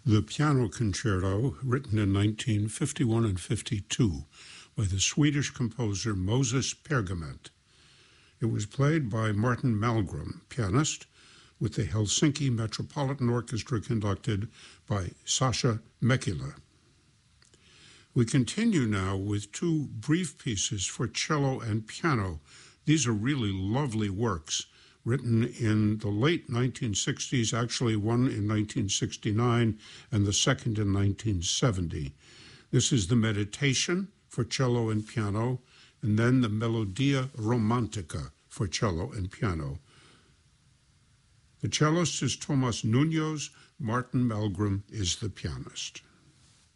The Piano Concerto, written in 1951 and 52 by the Swedish composer Moses Pergament. It was played by Martin Malmgren, pianist, with the Helsinki Metropolitan Orchestra conducted by Sasha Mäkelä. We continue now with two brief pieces for cello and piano. These are really lovely works, written in the late 1960s, actually one in 1969 and the second in 1970. This is the Meditation for cello and piano, and then the Melodia Romantica for cello and piano. The cellist is Tomas Nuñoz, Martin Malmgren is the pianist.